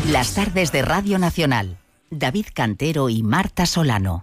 Las tardes de Radio Nacional. David Cantero y Marta Solano.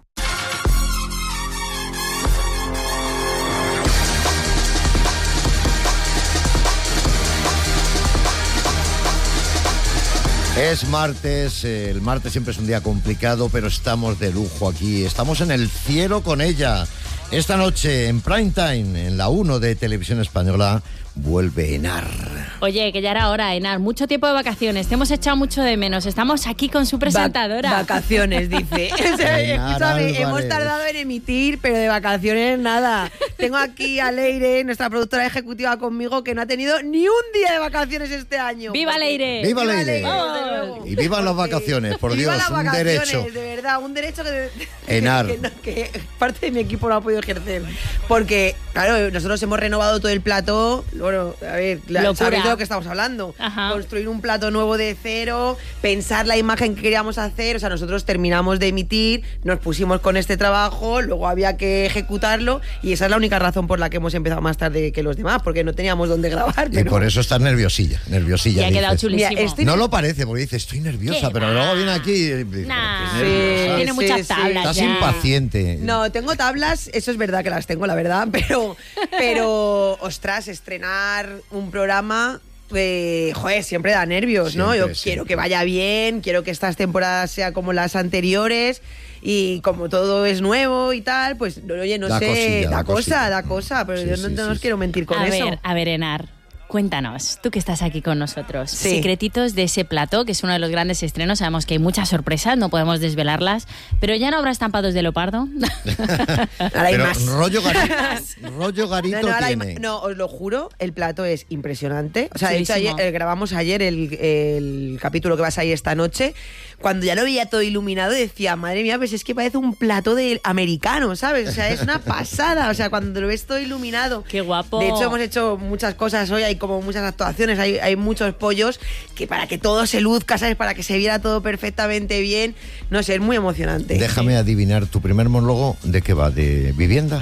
Es martes, el martes siempre es un día complicado, pero estamos de lujo aquí. Estamos en el cielo con ella. Esta noche, en prime time, en la 1 de Televisión Española, vuelve Enar. Oye, que ya era hora, Enar. Mucho tiempo de vacaciones. Te hemos echado mucho de menos. Estamos aquí con su presentadora. Vacaciones, dice. Escúchame, hemos tardado en emitir, pero de vacaciones nada. Tengo aquí a Leire, nuestra productora ejecutiva, conmigo, que no ha tenido ni un día de vacaciones este año. ¡Viva Leire! ¡Viva Leire! Y viva las vacaciones, por Dios, un derecho. De verdad, un derecho Enar. que parte de mi equipo no ha podido ejercer. Porque, claro, nosotros hemos renovado todo el plató. Bueno, a ver, sabéis de lo que estamos hablando. Ajá. Construir un plato nuevo de cero, pensar la imagen que queríamos hacer. O sea, nosotros terminamos de emitir, nos pusimos con este trabajo, luego había que ejecutarlo, y esa es la única razón por la que hemos empezado más tarde que los demás, porque no teníamos dónde grabar. Y por eso estás nerviosilla. Y ha quedado chulísimo. Mira, no lo parece, porque dice, estoy nerviosa, pero luego viene aquí y dice, tiene muchas tablas. Estás ya. impaciente. No, tengo tablas, eso es verdad que las tengo, la verdad, pero ostras, estrenar un programa, siempre da nervios, ¿no? Yo quiero que vaya bien, quiero que estas temporadas sean como las anteriores, y como todo es nuevo y tal, pues, oye, no sé, da cosa, pero yo no os quiero mentir con eso. A ver, Enar. Cuéntanos, tú que estás aquí con nosotros, Sí. secretitos de ese plató, que es uno de los grandes estrenos. Sabemos que hay muchas sorpresas, no podemos desvelarlas, pero ya no habrá estampados de leopardo. Ahora hay Pero más. rollo garito ahora tiene. no, os lo juro, el plato es impresionante. O sea, de hecho, Chulísimo. grabamos ayer el capítulo que va a salir esta noche. Cuando ya lo veía todo iluminado, decía, madre mía, pues es que parece un plato de americano, ¿sabes? O sea, es una pasada. O sea, cuando lo ves todo iluminado. ¡Qué guapo! De hecho, hemos hecho muchas cosas hoy, hay como muchas actuaciones, hay muchos pollos, que para que todo se luzca, ¿sabes? Para que se viera todo perfectamente bien. No sé, es muy emocionante. Déjame adivinar, tu primer monólogo, ¿de qué va? ¿De vivienda?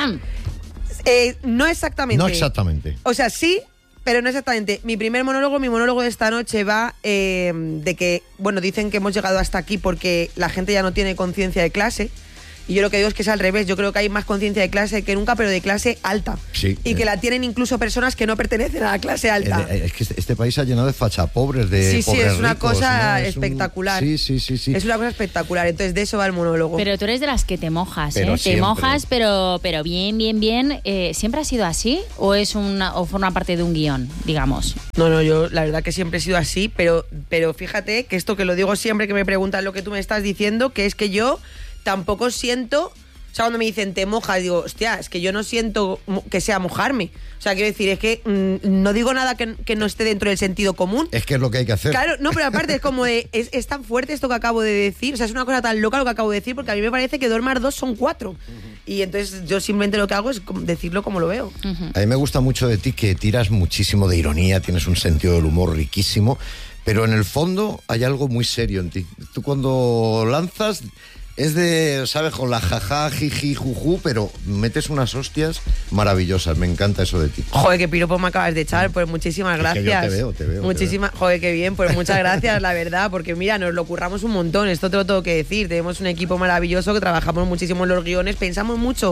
No exactamente. No exactamente. O sea, sí, pero no exactamente. Mi monólogo de esta noche va de que, bueno, dicen que hemos llegado hasta aquí porque la gente ya no tiene conciencia de clase. Y yo lo que digo es que es al revés. Yo creo que hay más conciencia de clase que nunca, pero de clase alta. Sí. Y que la tienen incluso personas que no pertenecen a la clase alta. Es que este país ha llenado de fachapobres, de Sí, pobres es una ricos, cosa ¿no? espectacular. Sí. Es una cosa espectacular. Entonces, de eso va el monólogo. Pero tú eres de las que te mojas, Pero ¿eh? Te siempre. mojas, pero bien. ¿Siempre ha sido así o forma parte de un guión, digamos? No, yo la verdad que siempre he sido así, pero fíjate que esto que lo digo siempre que me preguntan lo que tú me estás diciendo, que es que yo tampoco siento... O sea, cuando me dicen te mojas, digo, hostia, es que yo no siento que sea mojarme. O sea, quiero decir, es que no digo nada que no esté dentro del sentido común. Es que es lo que hay que hacer. Claro, no, pero aparte es como de... Es tan fuerte esto que acabo de decir. O sea, es una cosa tan loca lo que acabo de decir, porque a mí me parece que 2 más 2 son 4. Y entonces yo simplemente lo que hago es decirlo como lo veo. A mí me gusta mucho de ti que tiras muchísimo de ironía, tienes un sentido del humor riquísimo, pero en el fondo hay algo muy serio en ti. Tú cuando lanzas... Es de, ¿sabes? Con la jaja, jiji, juju, pero metes unas hostias maravillosas. Me encanta eso de ti. Joder, qué piropo me acabas de echar, pues muchísimas Es gracias. que yo te veo. Muchísimas, joder, qué bien, pues muchas gracias, la verdad, porque mira, nos lo curramos un montón, esto te lo tengo que decir. Tenemos un equipo maravilloso que trabajamos muchísimo en los guiones, pensamos mucho,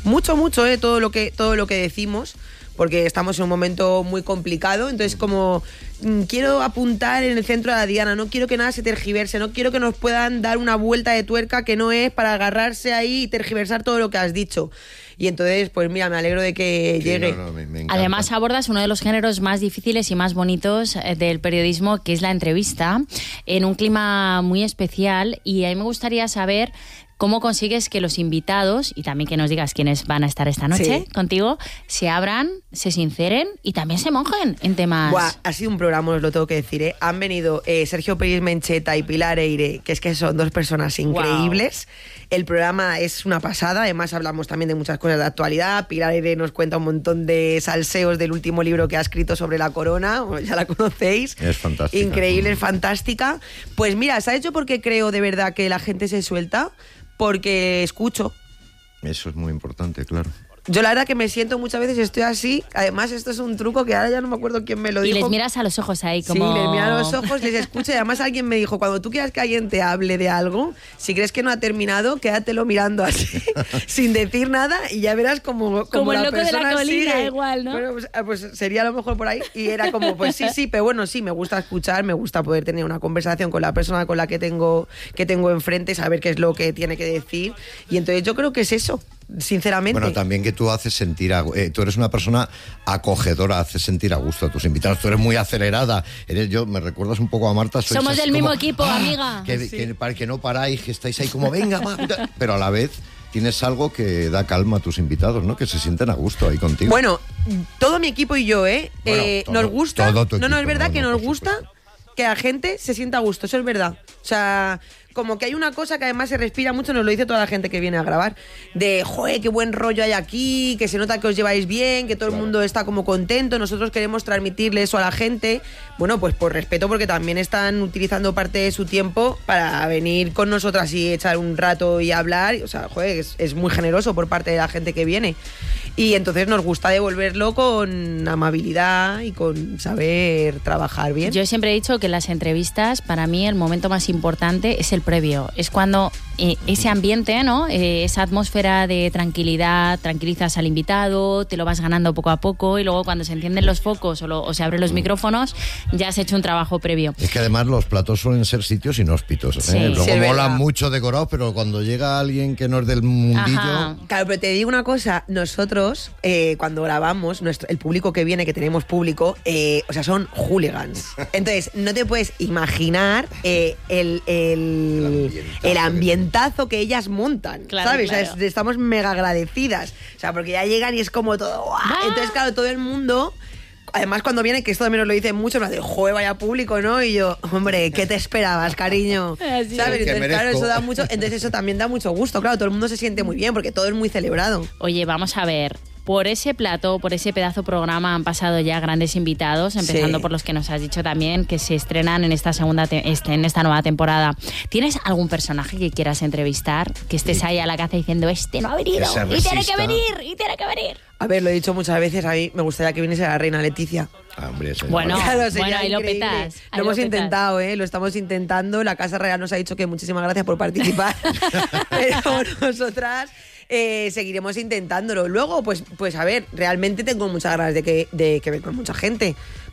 todo lo que decimos, porque estamos en un momento muy complicado, entonces como quiero apuntar en el centro de la diana, no quiero que nada se tergiverse, no quiero que nos puedan dar una vuelta de tuerca que no es para agarrarse ahí y tergiversar todo lo que has dicho. Y entonces, pues mira, me alegro de que llegue. Me encanta. Además abordas uno de los géneros más difíciles y más bonitos del periodismo, que es la entrevista, en un clima muy especial, y a mí me gustaría saber cómo consigues que los invitados, y también que nos digas quiénes van a estar esta noche contigo, se abran, se sinceren y también se mojen en temas... Buah, ha sido un programa, os lo tengo que decir, ¿eh? Han venido Sergio Pérez Mencheta y Pilar Eire, que es que son 2 personas increíbles. Wow. El programa es una pasada, además hablamos también de muchas cosas de actualidad. Pilar Eire nos cuenta un montón de salseos del último libro que ha escrito sobre la corona, ya la conocéis. Es fantástica. Increíble, es fantástica. Pues mira, ¿sabes yo por qué creo de verdad que la gente se suelta? Porque escucho. Eso es muy importante, claro. Yo la verdad que me siento muchas veces, estoy así. Además, esto es un truco que ahora ya no me acuerdo quién me lo dijo. Y les miras a los ojos ahí como... Sí, les miras a los ojos, les escucho. Y además alguien me dijo, cuando tú quieras que alguien te hable de algo, si crees que no ha terminado, quédatelo mirando así, sin decir nada, y ya verás como el la loco de la persona colina, sigue. igual, ¿no? Bueno, pues sería a lo mejor por ahí. Y era como, pues sí, pero bueno, sí, me gusta escuchar, me gusta poder tener una conversación con la persona con la que tengo enfrente, saber qué es lo que tiene que decir. Y entonces yo creo que es eso. Sinceramente. Bueno, también que tú haces sentir, tú eres una persona acogedora, haces sentir a gusto a tus invitados, tú eres muy acelerada, me recuerdas un poco a Marta. Somos del mismo equipo, amiga. Que no paráis, que estáis ahí como, venga, va, pero a la vez tienes algo que da calma a tus invitados, ¿no? Que se sienten a gusto ahí contigo. Bueno, todo mi equipo y yo, nos gusta. Todo tu equipo, es verdad que nos gusta supuesto. que la gente se sienta a gusto, eso es verdad. O sea, como que hay una cosa que además se respira mucho, nos lo dice toda la gente que viene a grabar, de, joder, qué buen rollo hay aquí, que se nota que os lleváis bien, que todo el mundo está como contento, nosotros queremos transmitirle eso a la gente, bueno, pues por respeto, porque también están utilizando parte de su tiempo para venir con nosotras y echar un rato y hablar, o sea, joder, es muy generoso por parte de la gente que viene. Y entonces nos gusta devolverlo con amabilidad y con saber trabajar bien. Yo siempre he dicho que en las entrevistas, para mí, el momento más importante es el previo. Es cuando ese ambiente, ¿no? Esa atmósfera de tranquilidad, tranquilizas al invitado, te lo vas ganando poco a poco y luego cuando se encienden los focos o se abren los micrófonos, ya has hecho un trabajo previo. Es que además los platos suelen ser sitios inhóspitos, ¿eh? Sí. Luego Sí, molan mucho decorados, pero cuando llega alguien que no es del mundillo... Ajá. Claro, pero te digo una cosa, nosotros cuando grabamos, el público que viene, que tenemos público, o sea, son hooligans. Entonces, no te puedes imaginar el ambientazo que ellas montan, Claro, ¿sabes? claro. O sea, estamos mega agradecidas. O sea, porque ya llegan y es como todo... ¡guau! Entonces, claro, todo el mundo... Además, cuando viene, que esto también nos lo dicen mucho, me dice, joder, vaya público, ¿no? Y yo, hombre, ¿qué te esperabas, cariño? Así ¿Sabes? es. Entonces, claro, merezco. entonces eso también da mucho gusto, claro, todo el mundo se siente muy bien, porque todo es muy celebrado. Oye, vamos a ver. Por ese plato, por ese pedazo programa han pasado ya grandes invitados, empezando Sí. por los que nos has dicho también que se estrenan en esta en esta nueva temporada. ¿Tienes algún personaje que quieras entrevistar? Que estés ahí a la caza diciendo, este no ha venido, se y tiene resista. que venir, y tiene que venir. A ver, lo he dicho muchas veces, a mí me gustaría que viniese la reina Leticia. Ah, hombre, eso Bueno, ya- Claro, sería bueno, ahí lo increíble. petas. ahí Lo hemos petas. intentado, lo estamos intentando. La Casa Real nos ha dicho que muchísimas gracias por participar. Pero nosotras seguiremos intentándolo. Luego, pues a ver, realmente tengo muchas ganas de que ver con mucha gente.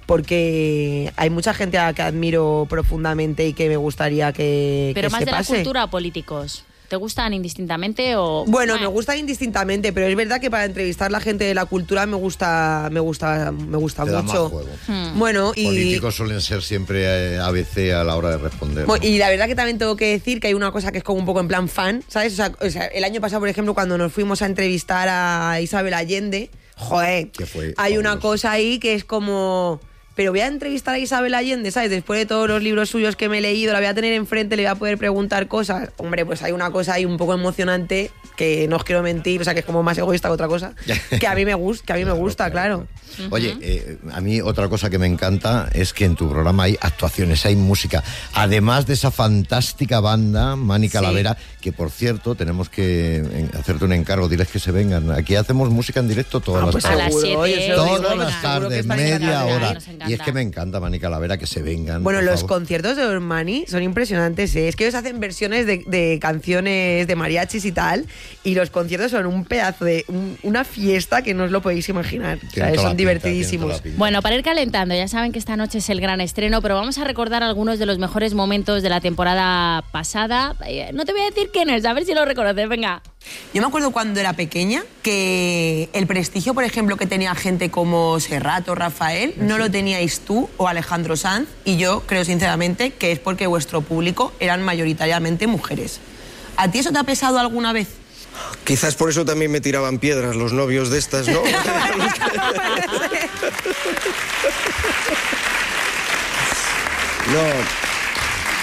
Porque hay mucha gente a la que admiro profundamente y que me gustaría que Pero más se de la pase. cultura o políticos. ¿Te gustan indistintamente o...? Bueno, me gustan indistintamente, pero es verdad que para entrevistar a la gente de la cultura me gusta Te da mucho. más juego. Bueno, y Políticos suelen ser siempre ABC a la hora de responder. ¿no? y la verdad que también tengo que decir que hay una cosa que es como un poco en plan fan, ¿sabes? O sea, el año pasado, por ejemplo, cuando nos fuimos a entrevistar a Isabel Allende, joder, Que fue hay una fabuloso. cosa ahí que es como... Pero voy a entrevistar a Isabel Allende, ¿sabes? Después de todos los libros suyos que me he leído, la voy a tener enfrente, le voy a poder preguntar cosas. Hombre, pues hay una cosa ahí un poco emocionante que no os quiero mentir, o sea, que es como más egoísta que otra cosa, que a mí me gusta, claro. Oye, a mí otra cosa que me encanta es que en tu programa hay actuaciones, hay música. Además de esa fantástica banda, Mani Calavera, que por cierto, tenemos que hacerte un encargo, diles que se vengan. Aquí hacemos música en directo todas las pues a tardes. las seguro, 7. yo se lo digo, Todas seguro las que tardes, están media encantados. hora. Nos encanta. Y es que me encanta, Mani Calavera, que se vengan. Bueno, por los favor. conciertos de los Mani son impresionantes, ¿eh? Es que ellos hacen versiones de canciones de mariachis y tal, y los conciertos son un pedazo de una fiesta que no os lo podéis imaginar. O sea, Tienen toda la son pinta, divertidísimos. tienen toda la pinta. Bueno, para ir calentando, ya saben que esta noche es el gran estreno, pero vamos a recordar algunos de los mejores momentos de la temporada pasada. No te voy a decir quiénes, a ver si lo reconoces, venga. Yo me acuerdo cuando era pequeña que el prestigio, por ejemplo, que tenía gente como Serrat o Rafael, no lo teníais tú o Alejandro Sanz, y yo creo sinceramente que es porque vuestro público eran mayoritariamente mujeres. ¿A ti eso te ha pesado alguna vez? Quizás por eso también me tiraban piedras los novios de estas, ¿no?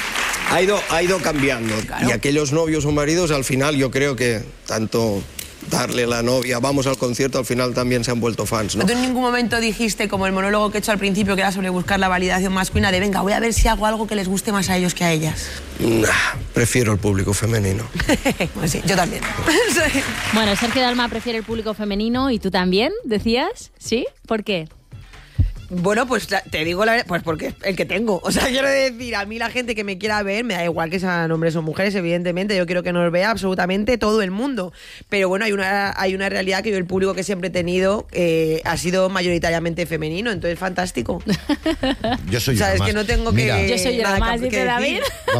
No. Ha ido cambiando. Claro. Y aquellos novios o maridos, al final, yo creo que tanto darle la novia, vamos al concierto, al final también se han vuelto fans, ¿no? ¿Tú en ningún momento dijiste, como el monólogo que he hecho al principio, que era sobre buscar la validación masculina, de venga, voy a ver si hago algo que les guste más a ellos que a ellas? Prefiero el público femenino. Pues sí, yo también. Bueno, Sergio Dalma prefiere el público femenino y tú también, decías, ¿sí? ¿Por qué? Bueno, pues te digo la verdad, pues porque es el que tengo. O sea, quiero decir, a mí la gente que me quiera ver, me da igual que sean hombres o mujeres, evidentemente. Yo quiero que nos vea absolutamente todo el mundo. Pero bueno, hay una realidad que yo, el público que siempre he tenido, ha sido mayoritariamente femenino. Entonces, fantástico. Yo soy o sea, una es más. que no tengo Mira, que... Yo soy una más, dice David.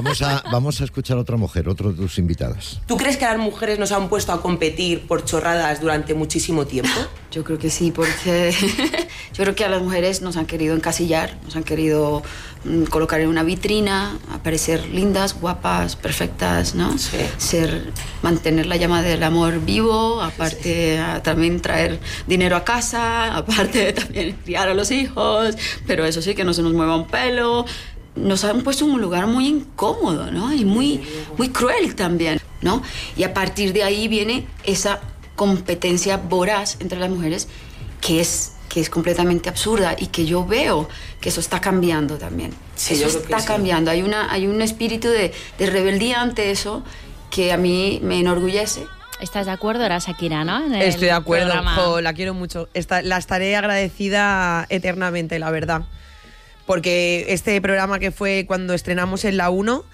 Vamos a escuchar a otra mujer, otro de tus invitadas. ¿Tú crees que las mujeres nos han puesto a competir por chorradas durante muchísimo tiempo? Yo creo que sí, porque yo creo que a las mujeres nos han querido encasillar, nos han querido colocar en una vitrina, aparecer lindas, guapas, perfectas, ¿no? Sí. Mantener la llama del amor vivo, aparte también traer dinero a casa, aparte también criar a los hijos, pero eso sí, que no se nos mueva un pelo. Nos han puesto en un lugar muy incómodo, ¿no? Y muy cruel también, ¿no? Y a partir de ahí viene esa competencia voraz entre las mujeres que es completamente absurda y que yo veo que eso está cambiando también. Sí, eso está cambiando. Hay un espíritu de rebeldía ante eso que a mí me enorgullece. ¿Estás de acuerdo? Era Shakira, ¿no? Estoy de acuerdo, programa. la quiero mucho. La estaré agradecida eternamente, la verdad. Porque este programa que fue cuando estrenamos en la 1...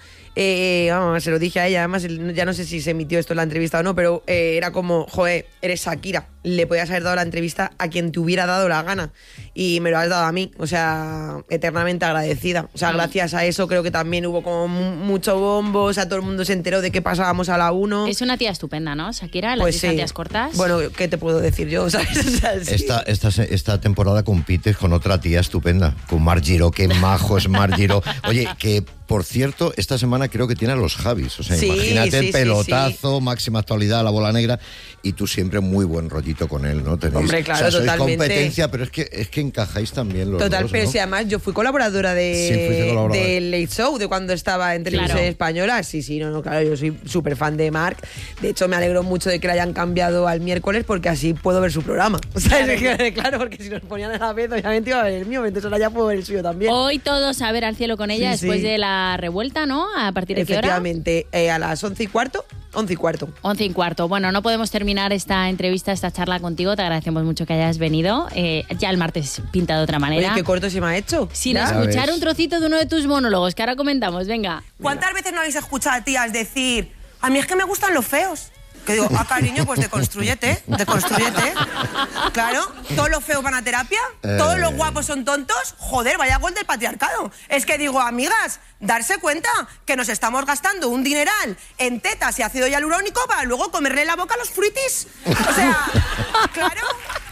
vamos, se lo dije a ella, además ya no sé si se emitió esto en la entrevista o no, pero era como, joder, eres Shakira, le podías haber dado la entrevista a quien te hubiera dado la gana y me lo has dado a mí, o sea, eternamente agradecida. O sea, gracias a eso creo que también hubo como mucho bombo, o sea, todo el mundo se enteró de que pasábamos a la 1. Es una tía estupenda, ¿no? Shakira, las Pues distancias sí. cortas. Bueno, ¿qué te puedo decir yo? ¿Sabes? O sea, sí. Esta temporada compites con otra tía estupenda, con Marc Giró, qué majo es Marc Giró. Oye, que por cierto, esta semana creo que tiene a los Javis, o sea, Sí, imagínate sí, el sí, pelotazo, máxima actualidad, la bola negra, y tú siempre muy buen rollito con él, ¿no? Tenéis, Hombre, claro, o sea, sois totalmente. competencia, pero es que encajáis también los Total, dos, pero ¿no? si además yo fui colaboradora Sí, fuiste colaboradora. del Late Show, de cuando estaba en Televisión Claro. Española. Sí, no, claro, yo soy súper fan de Marc. De hecho, me alegro mucho de que le hayan cambiado al miércoles porque así puedo ver su programa. O sea, claro, porque si nos ponían a la vez, obviamente iba a ver el mío, entonces ahora ya puedo ver el suyo también. Hoy todos a ver al cielo con ella Sí, después sí. de la revuelta, ¿no? ¿A partir de qué hora? Efectivamente, a las 11:15. 11:15. 11:15. Bueno, no podemos terminar esta entrevista, esta charla contigo. Te agradecemos mucho que hayas venido. Ya el martes pinta de otra manera. Oye, qué corto se me ha hecho. Sin ¿Ya? escuchar ves. un trocito de uno de tus monólogos, que ahora comentamos. Venga. ¿Cuántas veces no habéis escuchado a tías decir, a mí es que me gustan los feos? Que digo, cariño, pues deconstrúyete. Claro, todos los feos van a terapia, todos los guapos son tontos. Joder, vaya gol del patriarcado. Es que digo, amigas, darse cuenta que nos estamos gastando un dineral en tetas y ácido hialurónico para luego comerle la boca a los fruitis. O sea, claro.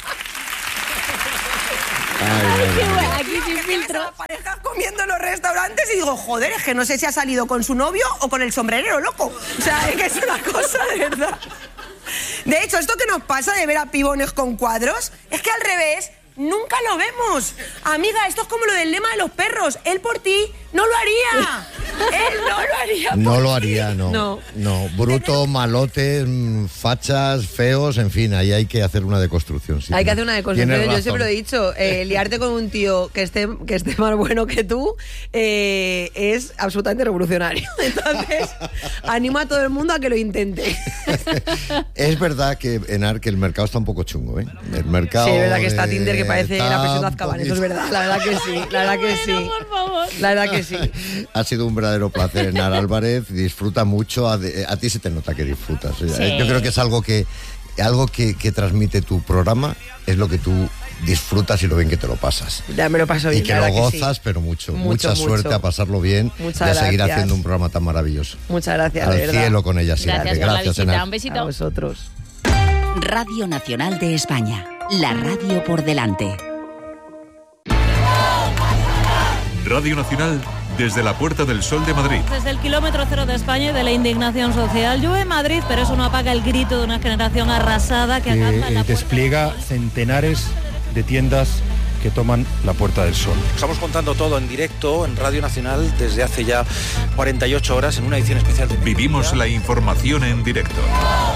Aquí sin Que filtro. ves a parejas comiendo en los restaurantes y digo, joder, es que no sé si ha salido con su novio o con el sombrerero loco. O sea, es que es una cosa de verdad. De hecho, esto que nos pasa de ver a pibones con cuadros, es que al revés, nunca lo vemos. Amiga, esto es como lo del lema de los perros. Él por ti no lo haría. Él no lo haría. No lo haría, no. No. Bruto, malotes, fachas, feos, en fin, ahí hay que hacer una deconstrucción. Sí. Hay que hacer una deconstrucción. Tienes Yo razón. siempre lo he dicho, liarte con un tío que esté más bueno que tú es absolutamente revolucionario. Entonces, animo a todo el mundo a que lo intente. Es verdad que que el mercado está un poco chungo, ¿eh? El mercado. Sí, es verdad que está Tinder que parece está la presión de un Azkaban, poquito- eso es verdad. La verdad que sí, la verdad que sí. Por favor. La verdad que sí. Ha sido un verdadero placer, Enar Álvarez. Disfruta mucho. A ti se te nota que disfrutas. Sí. Yo creo que es algo que transmite tu programa, es lo que tú disfrutas y lo bien que te lo pasas. Ya me lo paso bien. Y que la lo verdad sí. gozas, pero mucho. Mucho, Mucha suerte mucho. a pasarlo bien Muchas y a seguir gracias. haciendo un programa tan maravilloso. Muchas gracias, Al de verdad. cielo con ella siempre. Gracias por la visita. Enar. Un besito. A vosotros. Radio Nacional de España. La radio por delante. Radio Nacional desde la Puerta del Sol de Madrid. Desde el kilómetro cero de España y de la indignación social. Llueve en Madrid, pero eso no apaga el grito de una generación arrasada que acampa en la puerta. Despliega centenares de tiendas que toman la Puerta del Sol. Estamos contando todo en directo en Radio Nacional desde hace ya 48 horas en una edición especial de Vivimos la información en directo.